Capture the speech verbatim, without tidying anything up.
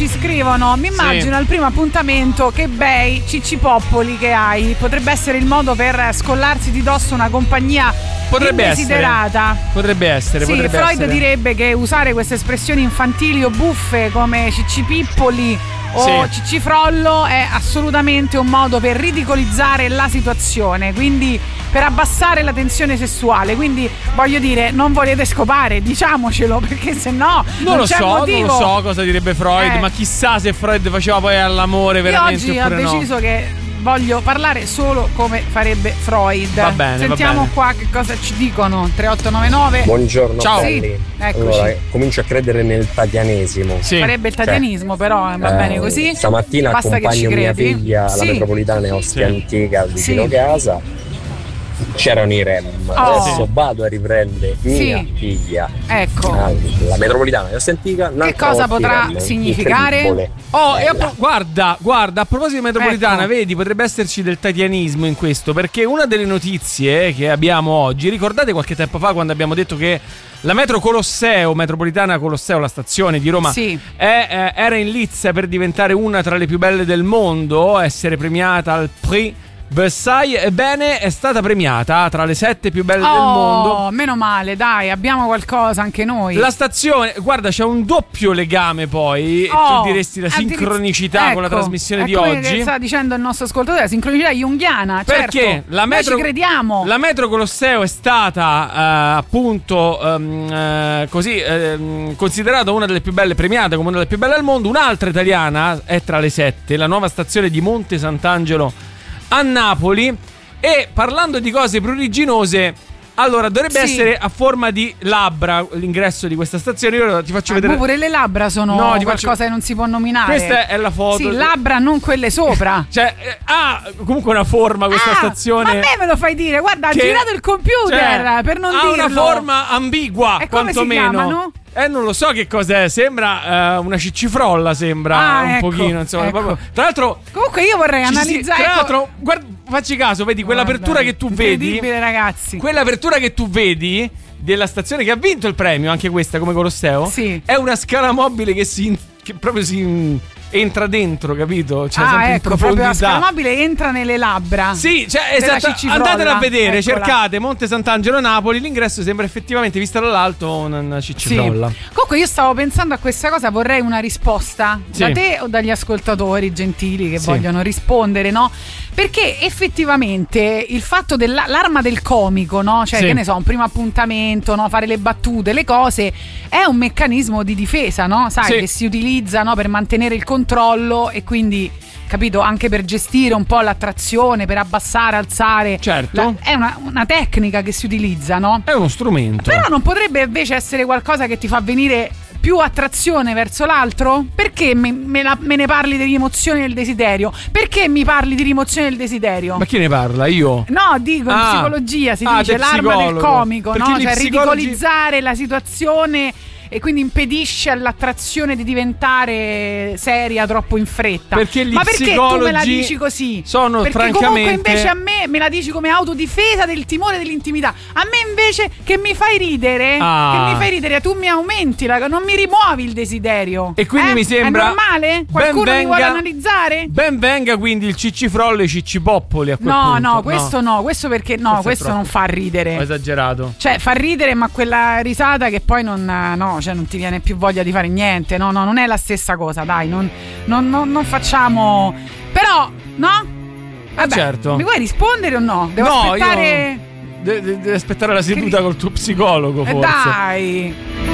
ci scrivono: mi immagino Sì. al primo appuntamento che bei ciccipoppoli che hai. Potrebbe essere il modo per scollarsi di dosso una compagnia Potrebbe indesiderata. essere. Potrebbe essere. Sì, potrebbe Freud essere. direbbe che usare queste espressioni infantili o buffe come ciccipippoli o Sì. ciccifrollo è assolutamente un modo per ridicolizzare la situazione, quindi per abbassare la tensione sessuale. Quindi voglio dire, non volete scopare, diciamocelo, perché se no Non, non lo c'è so, motivo. non lo so cosa direbbe Freud, Eh. ma chissà se Freud faceva poi all'amore Io veramente oggi ho oppure no. deciso che voglio parlare solo come farebbe Freud. Va bene, va Sentiamo bene. qua che cosa ci dicono. tre otto nove nove. Buongiorno, Ciao. belli. Sì, eccoci. Allora, comincio a credere nel tatianesimo. Sì. Farebbe il tatianismo, però va Eh, bene così. Stamattina Basta che ci accompagno mia credi. figlia alla Sì. metropolitana e Ostia Sì. Antica vicino Sì. casa. C'erano i rem. Adesso vado a riprendere mia Sì. figlia Ecco. alla metropolitana e Ostia Antica. Che cosa potrà significare? Oh, e a pro- guarda, guarda, a proposito di metropolitana, Ecco. vedi, potrebbe esserci del tatianismo in questo, perché una delle notizie che abbiamo oggi, ricordate qualche tempo fa quando abbiamo detto che la metro Colosseo, metropolitana Colosseo, la stazione di Roma, Sì. è, eh, era in lizza per diventare una tra le più belle del mondo, essere premiata al Prix Versailles? Ebbene, è stata premiata tra le sette più belle del mondo. Oh, meno male, dai, abbiamo qualcosa anche noi. La stazione, guarda, c'è un doppio legame poi, Oh, tu diresti la addirittura- sincronicità con la ecco, trasmissione è di come oggi. che sta dicendo il nostro ascoltatore, la sincronicità junghiana. Perché certo. la metro, Noi ci crediamo. La metro Colosseo è stata eh, appunto ehm, eh, così ehm, considerata una delle più belle, premiata come una delle più belle al mondo. Un'altra italiana è tra le sette, la nuova stazione di Monte Sant'Angelo a Napoli. E parlando di cose pruriginose, allora dovrebbe Sì. essere a forma di labbra l'ingresso di questa stazione. Io ti faccio Ah, vedere. pure le labbra sono No, ti qualcosa faccio- che non si può nominare. Questa è la foto. Sì, labbra, non quelle sopra. Cioè, eh, ha comunque una forma questa Ah, stazione. ma a me me lo fai dire, guarda, che- ha girato il computer cioè, per non ha dirlo. una forma ambigua, E come si quantomeno. chiamano? Eh, non lo so che cos'è. Sembra eh, una ciccifrolla. Sembra Ah, un ecco, pochino. Insomma, ecco. proprio- tra l'altro, Comunque io vorrei ci si- analizzare. tra ecco- l'altro, guarda, facci caso, vedi quell'apertura Guarda, che tu vedi. incredibile, ragazzi. Quell'apertura che tu vedi della stazione che ha vinto il premio, anche questa come Colosseo. Sì. È una scala mobile che si. Che proprio si entra dentro, capito? Cioè, Ah, sempre in ecco, proprio la profondità. scalamabile entra nelle labbra. Sì, cioè, della esatto. ciccifrolla. Andatela a vedere, Eccola. cercate Monte Sant'Angelo Napoli. L'ingresso sembra effettivamente, vista dall'alto, una, una Sì. ciccifrolla. Comunque io stavo pensando a questa cosa, vorrei una risposta Sì. da te o dagli ascoltatori gentili che Sì. vogliono rispondere, no? Perché effettivamente il fatto dell'arma del comico, no? Cioè, Sì. che ne so, un primo appuntamento, no? Fare le battute, le cose, è un meccanismo di difesa, no? Sai, Sì. che si utilizza, no? Per mantenere il controllo e quindi, capito, anche per gestire un po' l'attrazione, per abbassare, alzare. Certo. La- è una, una tecnica che si utilizza, no? È uno strumento. Però non potrebbe invece essere qualcosa che ti fa venire più attrazione verso l'altro? Perché me, me la- me ne parli di rimozione del desiderio? Perché mi parli di rimozione del desiderio? Ma chi ne parla? Io? No, dico in Ah. psicologia si Ah, dice del l'arma del psicologo. comico, Perché no? gli Cioè psicologi- ridicolizzare la situazione e quindi impedisce all'attrazione di diventare seria troppo in fretta. Perché gli Ma perché tu me la psicologi dici così? sono perché francamente- comunque invece a me me la dici come autodifesa del timore dell'intimità. A me invece che mi fai ridere, Ah. che mi fai ridere, tu mi aumenti, la, non mi rimuovi il desiderio. E quindi Eh? mi sembra. È normale? Qualcuno ben mi vuole venga- analizzare? Ben venga quindi il ciccifrollo e i ciccipoppoli a quel No, punto. no, questo no, questo perché no, Questo è questo troppo. non fa ridere. Ho esagerato. Cioè, fa ridere, ma quella risata che poi non, no, cioè non ti viene più voglia di fare niente. No, no, non è la stessa cosa, dai, non, non, non, non facciamo. Però, no? Vabbè, certo. mi vuoi rispondere o no? Devo No, aspettare. io- De- de- Devi aspettare la seduta col tuo psicologo, Eh, forse. dai.